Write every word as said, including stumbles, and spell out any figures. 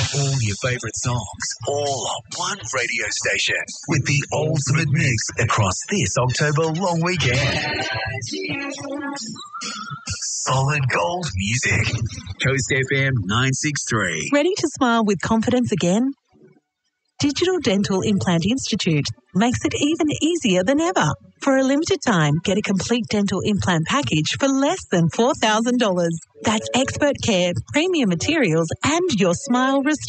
All your favourite songs, all on one radio station with the ultimate mix across this October long weekend. Solid gold music. Coast F M nine six three. Ready to smile with confidence again? Digital Dental Implant Institute makes it even easier than ever. For a limited time, get a complete dental implant package for less than four thousand dollars. That's expert care, premium materials, and your smile restored.